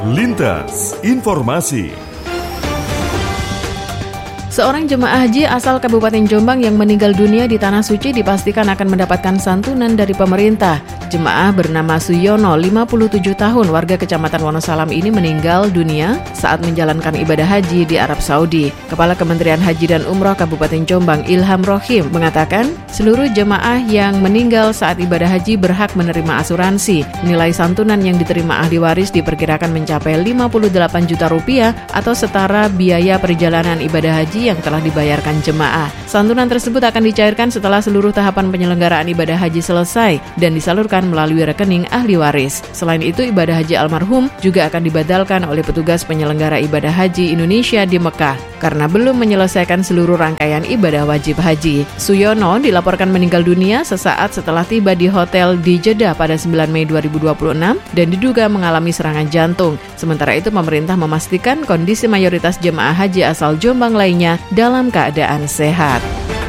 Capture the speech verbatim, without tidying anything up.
Lintas Informasi. Seorang jemaah haji asal Kabupaten Jombang yang meninggal dunia di Tanah Suci dipastikan akan mendapatkan santunan dari pemerintah. Jemaah bernama Suyono, lima puluh tujuh tahun, warga Kecamatan Wonosalam ini meninggal dunia saat menjalankan ibadah haji di Arab Saudi. Kepala Kementerian Haji dan Umroh Kabupaten Jombang, Ilham Rohim, mengatakan seluruh jemaah yang meninggal saat ibadah haji berhak menerima asuransi. Nilai santunan yang diterima ahli waris diperkirakan mencapai lima puluh delapan juta rupiah atau setara biaya perjalanan ibadah haji yang telah dibayarkan jemaah. Santunan tersebut akan dicairkan setelah seluruh tahapan penyelenggaraan ibadah haji selesai dan disalurkan melalui rekening ahli waris. Selain itu, ibadah haji almarhum juga akan dibatalkan oleh petugas penyelenggara ibadah haji Indonesia di Mekah karena belum menyelesaikan seluruh rangkaian ibadah wajib haji. Suyono dilaporkan meninggal dunia sesaat setelah tiba di hotel di Jeddah pada sembilan Mei dua ribu dua puluh enam dan diduga mengalami serangan jantung. Sementara itu, pemerintah memastikan kondisi mayoritas jemaah haji asal Jombang lainnya dalam keadaan sehat.